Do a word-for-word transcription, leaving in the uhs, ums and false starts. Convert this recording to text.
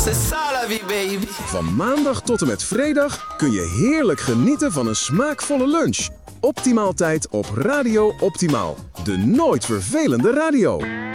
C'est ça la vie, baby. Van maandag tot en met vrijdag kun je heerlijk genieten van een smaakvolle lunch. Optimaal tijd op Radio Optimaal. De nooit vervelende radio.